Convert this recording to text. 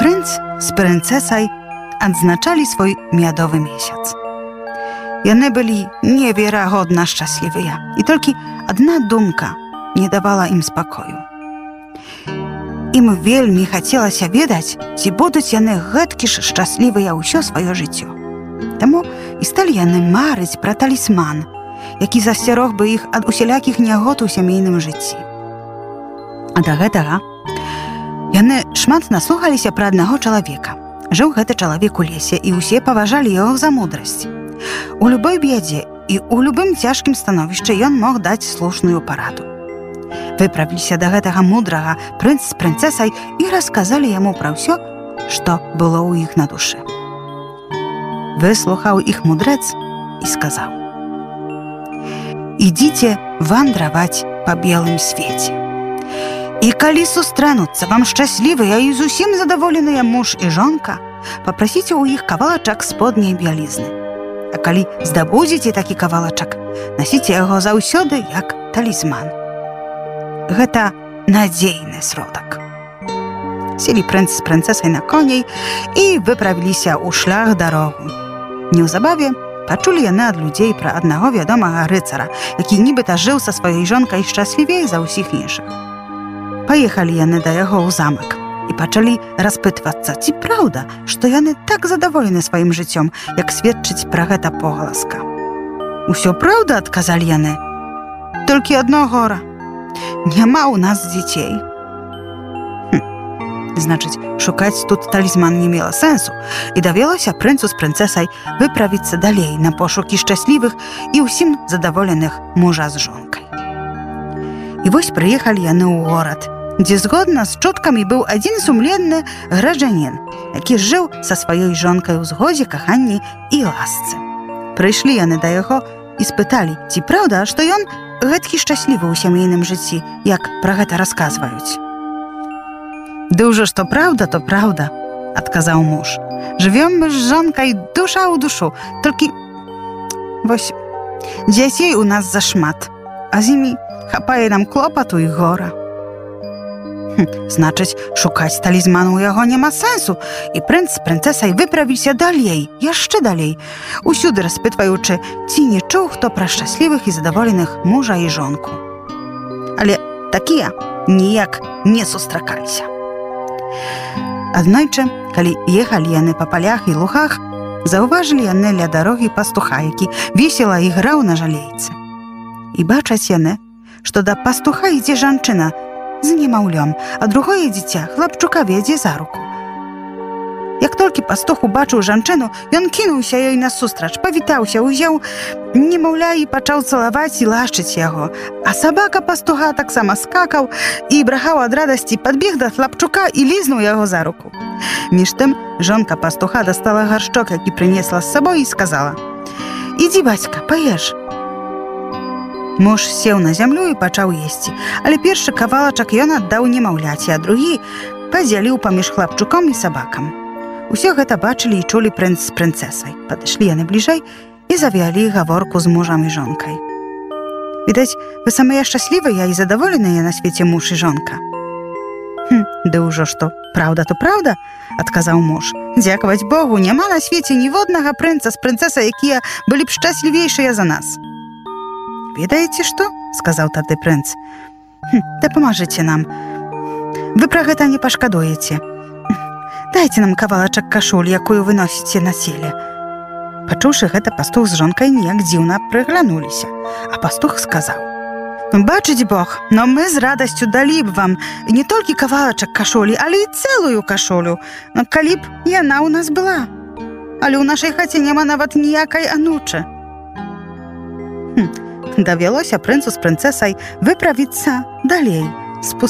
прынц з прынцэсай адзначалі свой мядовы месяц. Яны былі неверагодна шчаслівыя, і толькі адна думка не давала ім спакою. Ім вельмі хацелася ведаць, ці будуць яны гэткі ж шчаслівыя ўсё сваё жыццё. Таму і сталі яны марыць пра талісман, які засцярог бы іх ад усялякіх нягод у сямейным жыцці. А да гэтага яны шмат наслухаліся пра аднаго чалавека. Жыў гэты чалавек у лесе, і ўсе паважалі яго за мудрасць. У любой бядзе і ў любым цяжкім становішчы ён мог даць слушную параду. Выправіліся да гэтага мудрага прынц з прынцэсай і расказалі яму пра ўсё, што было ў іх на душы. Выслухаў іх мудрэц і сказаў: «Ідзіце вандраваць па белым свеце. І калі сустрэнуцца вам шчаслівыя і зусім задаволеныя муж і жонка, папрасіце ў іх кавалачак сподняй бялізны. А калі здабудзеце такі кавалачак, насіце яго заўсёды як талісман. Гэта надзейны сродак». Сели прынц з прынцэсай на коней і выправіліся ў шлях дарогу. Неўзабаве пачулі яны ад людзей пра аднаго вядомага рыцара, які нібыта жыў са сваёй жонкай шчаслівей за ўсіх іншых. Паехалі яны да яго ў замак і пачалі распытвацца, ці праўда, што яны так задаволены сваім жыццём, як сведчыць пра гэта погаласка. «Усё праўда», — адказалі яны. «Толькі адно гора. Няма ў нас дзяцей». Значыць, шукаць тут талісман не мела сэнсу, і давелася прынцу з прынцэсай выправіцца далей на пошукі шчаслівых і ўсім задаволеных мужа з жонкай. І вось прыехалі яны ў горад, дзе згодна з чуткамі быў адзін сумленны гражданін, які жыў са сваёй жонкай у згодзе, каханні і ласцы. Прыйшлі яны да яго і спыталі, ці праўда, што ён гэткі шчаслівы ў сямейным жыцці, як пра гэта расказваюць. «Дужа, што праўда, то праўда», — адказаў муж. «Жывём мы з жонкай душа ў душу, толькі вось дзяцей у нас зашмат, а з імі хапае нам клопату і гора». Значыць, шукаць талізман у яго няма сэнсу, і прынц з прынцэсай выправіліся далей, яшчэ далей, усюды распытваючы, ці не чуў хто пра шчаслівых і задаволеных мужа і жонку. Але такія ніяк не сустракаліся. Аднойчы, калі ехалі яны па палях і лугах, заўважылі яны ля дарогі пастуха, які весела іграў на жалейцы. І бачаць яны, што да пастуха ідзе жанчына з немаўлём, а другое дзіця хлапчука вядзе за руку. Як толькі пастух убачыў жанчыну, ён кінуўся ёй насустрач, павітаўся, узяў немаўля і пачаў цалаваць і лашчыць яго. А сабака пастуха таксама скакаў і брахаў ад радасці, падбег да хлапчука і лізнуў яго за руку. Між тым жонка пастуха дастала гаршчок, які прынесла з сабой, і сказала: «Ідзі, бацька, паеш». Муж сеў на зямлю і пачаў есці, але першы кавалачак ён аддаў немаўляці, а другі падзяліў паміж хлапчуком і сабакам. Усё гэта бачылі і чулі прынц з прынцэсай. Падышлі яны бліжэй і завялі гаворку з мужам і жонкай. «Відаць, вы самыя шчаслівыя і задаволеныя на свеце муж і жонка». «Да ўжо што, праўда, то праўда», — адказаў муж. «Дзякаваць Богу, няма на свеце ніводнага прынца з прынцэсай, якія былі б шчаслівейшыя за нас». «Ведаеце што?» — сказаў тады прынц. «Дапамажыце нам. Вы пра гэта не пашкадуеце. Дайце нам кавалачак кашулі, якую вы носіце на целе». Пачуўшы гэта, пастух з жонкай неяк дзіўна прыглянуліся, а пастух сказаў: «Бачыць Бог, но мы з радасцю далі б вам не толькі кавалачак кашулі, але і цэлую кашулю, калі б яна ў нас была. Але ў нашай хаце няма нават ніякай анучы». Давялося прынцу з прынцэсай выправіцца далей,